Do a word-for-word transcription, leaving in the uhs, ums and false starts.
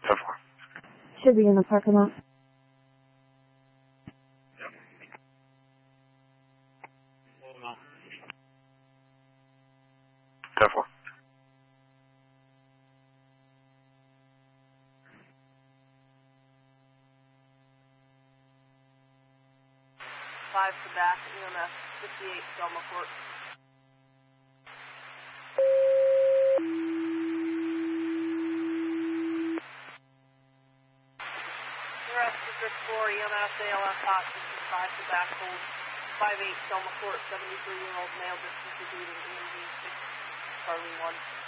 ten four. Should be in the parking lot. ten four. Five to back, E M S fifty-eight, Selma Court. Arrest District four, E M S A L S hostage, five to back, hold five eight, Selma Court, seventy-three-year-old male, discontinued, E M D six, Charlie one.